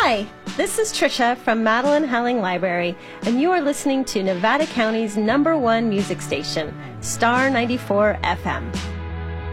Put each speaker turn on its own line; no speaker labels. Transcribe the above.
Hi, this is Trisha from Madeline Helling Library, and you are listening to Nevada County's #1 music station, Star 94 FM.